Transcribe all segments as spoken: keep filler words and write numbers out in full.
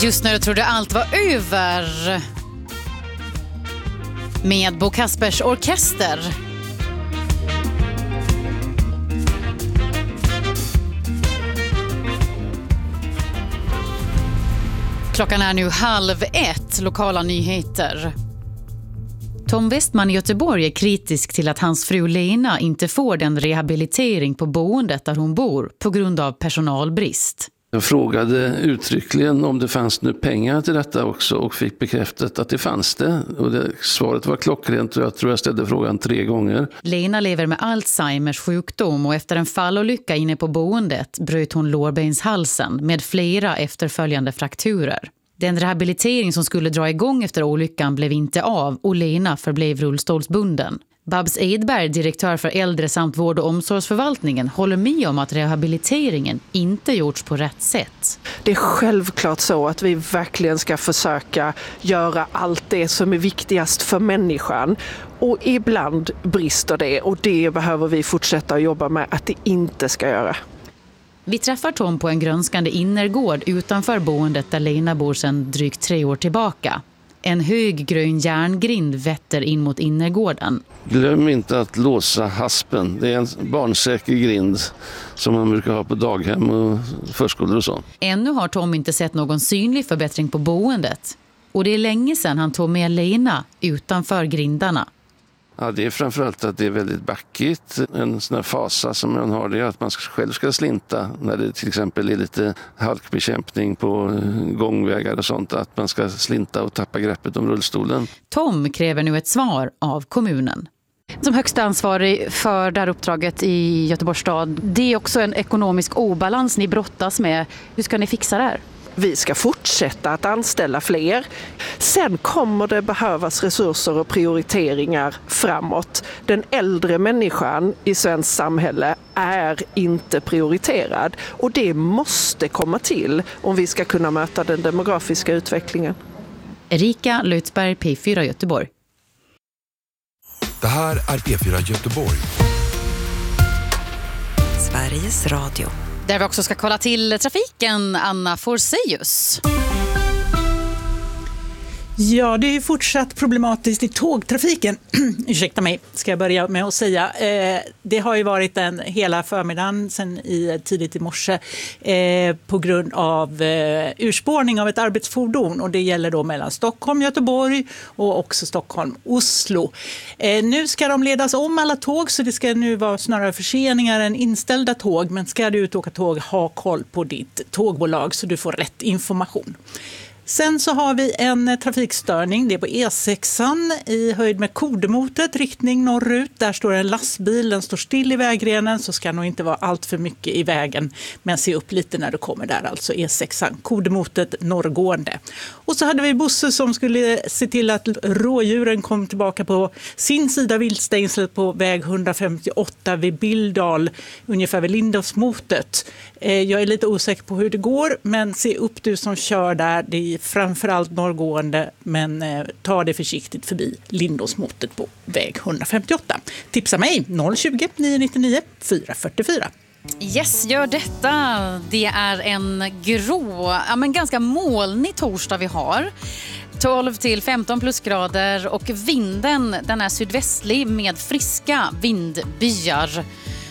Just när du trodde allt var över med Bo Kaspers orkester. Klockan är nu halv ett, lokala nyheter. Tom Westman i Göteborg är kritisk till att hans fru Lena inte får den rehabilitering på boendet där hon bor på grund av personalbrist. Jag frågade uttryckligen om det fanns nu pengar till detta också och fick bekräftat att det fanns det. Och det, svaret var klockrent och jag tror jag ställde frågan tre gånger. Lena lever med Alzheimers sjukdom och efter en fallolycka inne på boendet bröt hon lårbenshalsen med flera efterföljande frakturer. Den rehabilitering som skulle dra igång efter olyckan blev inte av och Lena förblev rullstolsbunden. Babs Edberg, direktör för äldre samt vård- och omsorgsförvaltningen, håller med om att rehabiliteringen inte gjorts på rätt sätt. Det är självklart så att vi verkligen ska försöka göra allt det som är viktigast för människan. Och ibland brister det och det behöver vi fortsätta att jobba med att det inte ska göra. Vi träffar Tom på en grönskande innergård utanför boendet där Lena bor sedan drygt tre år tillbaka. En hög grön järngrind vetter in mot innergården. Glöm inte att låsa haspen. Det är en barnsäker grind som man brukar ha på daghem och förskolor och så. Ännu har Tom inte sett någon synlig förbättring på boendet. Och det är länge sedan han tog med Lena utanför grindarna. Ja, det är framförallt att det är väldigt backigt. En sån här fasa som man har det är att man själv ska slinta när det till exempel är lite halkbekämpning på gångvägar och sånt. Att man ska slinta och tappa greppet om rullstolen. Tom kräver nu ett svar av kommunen. Som högsta ansvarig för det här uppdraget i Göteborgs stad, det är också en ekonomisk obalans ni brottas med. Hur ska ni fixa det här? Vi ska fortsätta att anställa fler. Sen kommer det behövas resurser och prioriteringar framåt. Den äldre människan i svenskt samhälle är inte prioriterad. Och det måste komma till om vi ska kunna möta den demografiska utvecklingen. Erika Lutsberg, P fyra Göteborg. Det här är P fyra Göteborg. Sveriges Radio. Där vi också ska kolla till trafiken, Anna Forselius. Ja, det är fortsatt problematiskt i tågtrafiken. Ursäkta mig, ska jag börja med att säga. Eh, det har ju varit en hela förmiddagen sedan i, tidigt i morse eh, på grund av eh, urspårning av ett arbetsfordon. Och det gäller då mellan Stockholm, Göteborg och också Stockholm, Oslo. Eh, nu ska de ledas om alla tåg så det ska nu vara snarare förseningar än inställda tåg. Men ska du ut och åka tåg, ha koll på ditt tågbolag så du får rätt information. Sen så har vi en trafikstörning, det är på E sexan i höjd med Kodemotet, riktning norrut. Där står en lastbil, den står still i vägrenen så ska nog inte vara allt för mycket i vägen. Men se upp lite när du kommer där, alltså E sexan, Kodemotet norrgående. Och så hade vi bussar som skulle se till att rådjuren kom tillbaka på sin sida viltstängslet på väg hundrafemtioåtta vid Bildal, ungefär vid Lindåsmotet. Jag är lite osäker på hur det går, men se upp du som kör där, det är framförallt norrgående, men eh, ta det försiktigt förbi Lindåsmotet på väg hundrafemtioåtta. Tipsa mig noll tjugo, nio nittionio, fyra fyrtiofyra. Yes, gör detta. Det är en grå, ja, men ganska molnig torsdag vi har. tolv till femton plusgrader och vinden den är sydvästlig med friska vindbyar.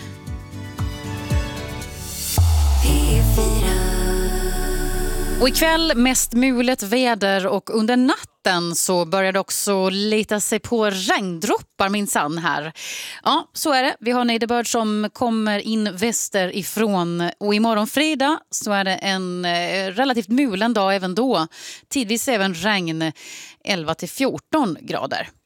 Och ikväll mest mulet väder och under natten så börjar det också leta sig på regndroppar minsann här. Ja, så är det. Vi har nederbörd som kommer in västerifrån och imorgon fredag så är det en relativt mulen dag även då. Tidvis även regn elva till fjorton grader.